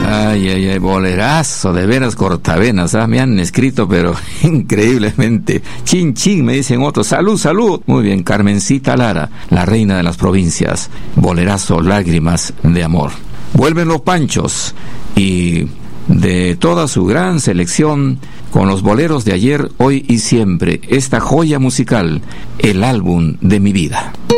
Ay, ay, ay, bolerazo, de veras cortavenas, me han escrito, pero increíblemente. Chin, chin, me dicen otros. Salud, salud. Muy bien, Carmencita Lara, la reina de las provincias. Bolerazo, lágrimas de amor. Vuelven los Panchos y de toda su gran selección, con los boleros de ayer, hoy y siempre, esta joya musical, el álbum de mi vida.